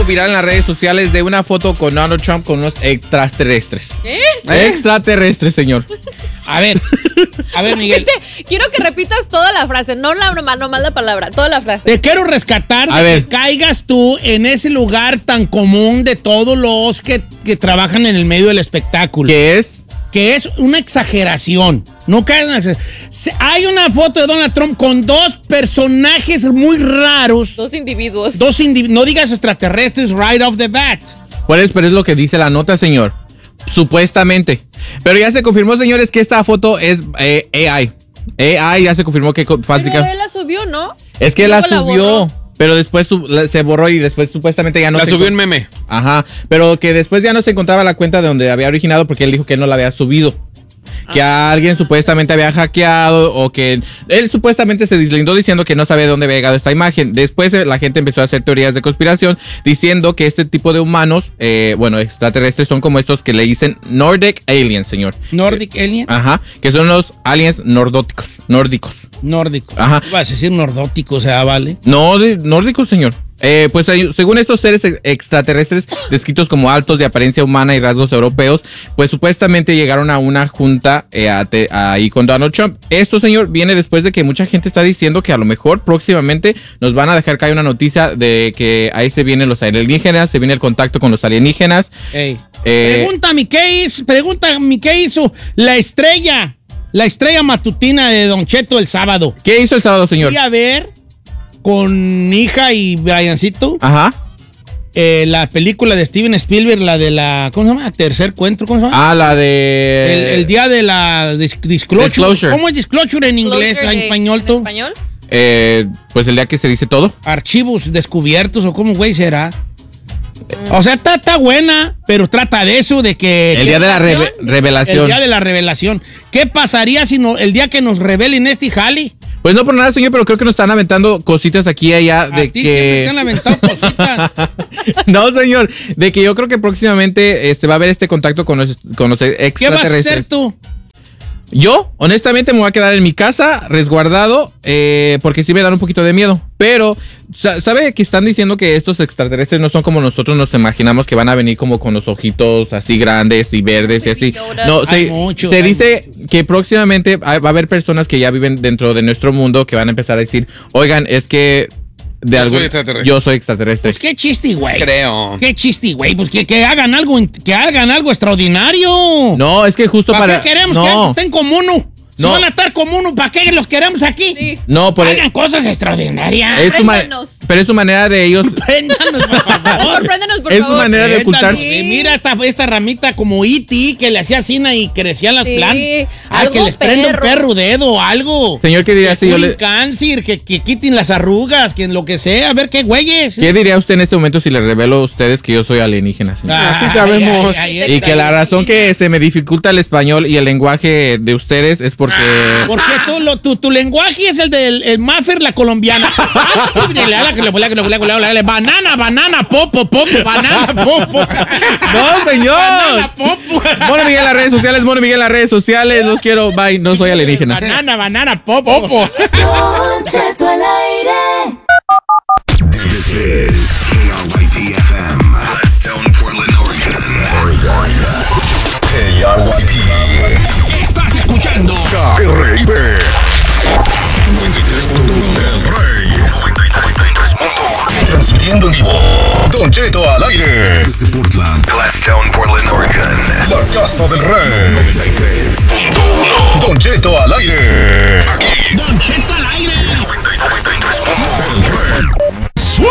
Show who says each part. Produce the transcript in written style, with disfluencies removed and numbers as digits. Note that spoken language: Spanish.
Speaker 1: video viral en las redes sociales de una foto con Donald Trump con unos extraterrestres. Extraterrestres, señor.
Speaker 2: A ver, Miguel.
Speaker 3: Quiero que repitas toda la frase, no nomás la palabra, toda la frase.
Speaker 2: Te quiero rescatar de que caigas tú en ese lugar tan común de todos los que trabajan en el medio del espectáculo.
Speaker 1: ¿Qué es?
Speaker 2: Que es una exageración. No caes en una exageración. Hay una foto de Donald Trump con dos personajes muy raros.
Speaker 3: Dos individuos.
Speaker 2: No digas extraterrestres right off the bat.
Speaker 1: Pero es lo que dice la nota, señor. Supuestamente. Pero ya se confirmó, señores, que esta foto es AI. AI ya se confirmó que...
Speaker 3: Pero él la subió, ¿no?
Speaker 1: Es que la subió, pero después se borró y después supuestamente ya no
Speaker 4: la subió en meme.
Speaker 1: Ajá, pero que después ya no se encontraba la cuenta de donde había originado porque él dijo que no la había subido. Que alguien supuestamente había hackeado o que él supuestamente se deslindó diciendo que no sabía de dónde había llegado esta imagen. Después la gente empezó a hacer teorías de conspiración diciendo que este tipo de humanos, extraterrestres son como estos que le dicen Nordic Aliens, señor.
Speaker 2: ¿Nordic Aliens?
Speaker 1: Ajá, que son los aliens nórdicos.
Speaker 2: Nórdicos.
Speaker 1: Ajá.
Speaker 2: Vas a decir nordóticos, o sea, ¿vale?
Speaker 1: No, nórdicos, señor. Pues según estos seres extraterrestres descritos como altos de apariencia humana y rasgos europeos, pues supuestamente llegaron a una junta ahí con Donald Trump. Esto, señor, viene después de que mucha gente está diciendo que a lo mejor próximamente nos van a dejar caer una noticia de que ahí se vienen los alienígenas, se viene el contacto con los alienígenas.
Speaker 2: Pregúntame qué hizo la estrella matutina de Don Cheto el sábado.
Speaker 1: ¿Qué hizo el sábado, señor?
Speaker 2: Fui a ver con hija y Briancito.
Speaker 1: Ajá.
Speaker 2: La película de Steven Spielberg, la de la... ¿Cómo se llama? Tercer encuentro, ¿cómo se llama?
Speaker 1: La de...
Speaker 2: El día de la disclosure. ¿Cómo es disclosure en inglés? ¿En español tú?
Speaker 3: ¿En español?
Speaker 1: Pues el día que se dice todo.
Speaker 2: Archivos descubiertos o cómo, güey, será. O sea, está buena, pero trata de eso, de que...
Speaker 1: El día de la revelación.
Speaker 2: El día de la revelación. ¿Qué pasaría si el día que nos revelen este jali?
Speaker 1: Pues no por nada, señor, pero creo que nos están aventando cositas aquí y allá de
Speaker 2: ti
Speaker 1: que...
Speaker 2: siempre te han aventado cositas.
Speaker 1: No, señor, de que yo creo que próximamente va a haber este contacto con los extraterrestres.
Speaker 2: ¿Qué vas a hacer tú?
Speaker 1: Yo, honestamente, me voy a quedar en mi casa, resguardado, porque sí me dan un poquito de miedo. Pero, ¿sabe que están diciendo que estos extraterrestres no son como nosotros nos imaginamos, que van a venir como con los ojitos así grandes y verdes y así? No, se dice que próximamente va a haber personas que ya viven dentro de nuestro mundo que van a empezar a decir, oigan, es que... Yo soy extraterrestre.
Speaker 2: Pues qué chiste, güey.
Speaker 4: Creo.
Speaker 2: Qué chiste, güey. Pues que hagan algo extraordinario.
Speaker 1: No, es que justo
Speaker 2: ¿Para qué queremos que estén como uno? Si
Speaker 1: No.
Speaker 2: van a estar como uno, ¿para qué los queremos aquí?
Speaker 3: Sí.
Speaker 1: No,
Speaker 2: Hagan cosas extraordinarias.
Speaker 1: Pero es su manera de ellos...
Speaker 2: Sorpréndanos, por favor.
Speaker 3: Sorpréndenos, por
Speaker 1: Es
Speaker 3: favor.
Speaker 1: su manera de ocultar...
Speaker 3: Sí.
Speaker 2: Mira esta ramita como E.T. que le hacía cina y crecían las plantas.
Speaker 3: algo
Speaker 2: Que les prenda un perro dedo o algo.
Speaker 1: Señor, ¿qué diría si yo le...
Speaker 2: cáncer, que quiten las arrugas, que lo que sea. A ver qué güeyes.
Speaker 1: ¿Qué diría usted en este momento si le revelo a ustedes que yo soy alienígena, señor?
Speaker 4: Así sabemos.
Speaker 1: Y que la razón que se me dificulta el español y el lenguaje de ustedes es porque...
Speaker 2: Porque tu lenguaje es el del Maffer, la colombiana. Banana, popo, banana, popo.
Speaker 1: ¡No, señor!
Speaker 2: Banana, popo.
Speaker 1: Mono Miguel en las redes sociales, Mono Miguel en las redes sociales. Los quiero, bye. No soy alienígena.
Speaker 2: Banana, popo.
Speaker 5: Don Cheto al aire.
Speaker 6: This is KRYP FM, Gladstone, Portland, Oregon. KRYP.
Speaker 7: Estás escuchando
Speaker 6: KRIP 93.1 El Rey 93.1 transmitiendo en vivo Don Cheto al aire desde Portland, Gladstone, Portland, Oregon, la Casa del Rey 93.1